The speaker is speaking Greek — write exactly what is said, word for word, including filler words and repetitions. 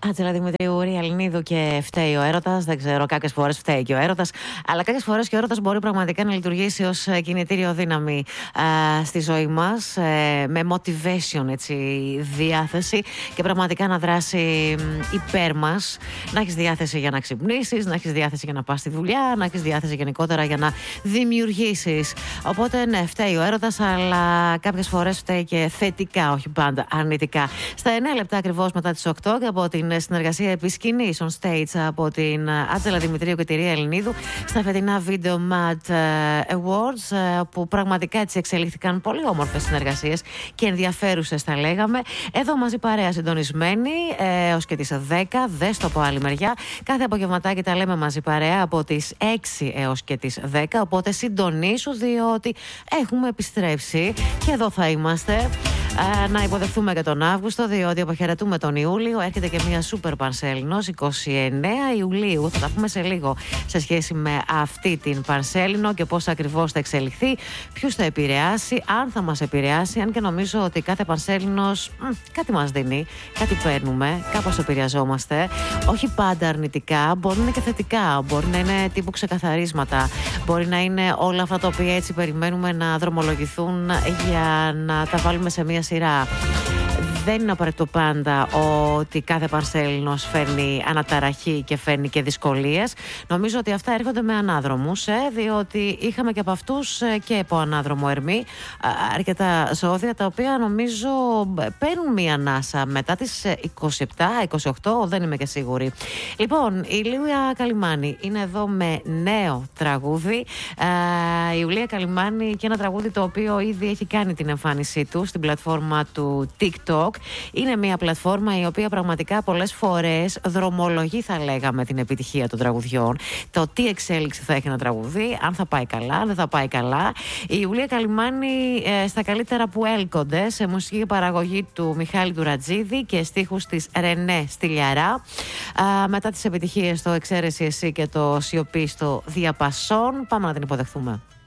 Άτζελα Δημητρίου, Ρία Ελληνίδου και φταίει ο έρωτας. Δεν ξέρω, κάποιες φορές φταίει και ο έρωτας. Αλλά κάποιες φορές και ο έρωτας μπορεί πραγματικά να λειτουργήσει ως κινητήριο δύναμη α, στη ζωή μας. Ε, με motivation, έτσι, διάθεση και πραγματικά να δράσει υπέρ μας. Να έχεις διάθεση για να ξυπνήσεις, να έχεις διάθεση για να πας στη δουλειά, να έχεις διάθεση γενικότερα για να δημιουργήσεις. Οπότε, ναι, φταίει ο έρωτας, αλλά κάποιες φορές φταίει και θετικά, όχι πάντα αρνητικά. Στα εννέα λεπτά ακριβώς μετά τις οκτώ και από την συνεργασία επισκηνής on stage από την Άτζελα Δημητρίου και τη Ρία Ελληνίδου στα φετινά Video Mad Awards, που πραγματικά έτσι εξελίχθηκαν πολύ όμορφες συνεργασίες και ενδιαφέρουσες, θα λέγαμε. Εδώ μαζί παρέα συντονισμένη έως και τις δέκα, δες το από άλλη μεριά. Κάθε απογευματάκι τα λέμε μαζί παρέα από τις έξι έως και τις δέκα. Οπότε συντονίσου, διότι έχουμε επιστρέψει και εδώ θα είμαστε. Να υποδεχθούμε και τον Αύγουστο, διότι αποχαιρετούμε τον Ιούλιο. Έρχεται και μια σούπερ Πανσέλινος, είκοσι εννέα Ιουλίου. Θα τα πούμε σε λίγο σε σχέση με αυτή την Πανσέλινο και πώς ακριβώς θα εξελιχθεί, ποιους θα επηρεάσει, αν θα μας επηρεάσει. Αν και νομίζω ότι κάθε Πανσέλινος μ, κάτι μας δίνει, κάτι παίρνουμε, κάπως επηρεαζόμαστε. Όχι πάντα αρνητικά, μπορεί να είναι και θετικά, μπορεί να είναι τύπου ξεκαθαρίσματα, μπορεί να είναι όλα αυτά τα οποία έτσι περιμένουμε να δρομολογηθούν για να τα βάλουμε σε μια σειρά. Δεν είναι απαραίτητο πάντα ότι κάθε Πανσέλινος φέρνει αναταραχή και φέρνει και δυσκολίες. Νομίζω ότι αυτά έρχονται με ανάδρομους, ε, διότι είχαμε και από αυτούς ε, και από ανάδρομο Ερμή αρκετά ζώδια, τα οποία νομίζω παίρνουν μία ανάσα μετά τις είκοσι επτά είκοσι οκτώ, δεν είμαι και σίγουρη. Λοιπόν, η Ιουλία Καλυμάνη είναι εδώ με νέο τραγούδι. Ε, η Ιουλία Καλυμάνη και ένα τραγούδι το οποίο ήδη έχει κάνει την εμφάνισή του στην πλατφόρμα του TikTok. Είναι μια πλατφόρμα η οποία πραγματικά πολλές φορές δρομολογεί, θα λέγαμε, την επιτυχία των τραγουδιών. Το τι εξέλιξη θα έχει ένα τραγουδί, αν θα πάει καλά, αν δεν θα πάει καλά. Η Ιουλία Καλυμάνη ε, στα καλύτερα που έλκονται, σε μουσική παραγωγή του Μιχάλη του Ρατζίδη και στίχους της Ρενέ Στυλιαρά. Ε, μετά τις επιτυχίες στο Εξαίρεση Εσύ και το Σιωπή στο Διαπασόν, πάμε να την υποδεχθούμε.